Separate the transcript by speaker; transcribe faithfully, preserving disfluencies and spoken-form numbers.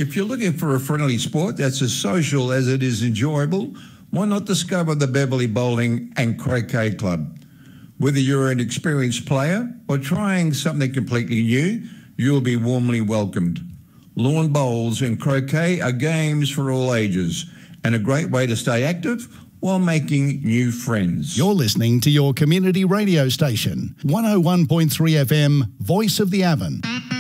Speaker 1: If you're looking for a friendly sport that's as social as it is enjoyable, why not discover the Beverley Bowling and Croquet Club? Whether you're an experienced player or trying something completely new, you'll be warmly welcomed. Lawn bowls and croquet are games for all ages and a great way to stay active while making new friends.
Speaker 2: You're listening to your community radio station, one oh one point three F M, Voice of the Avon.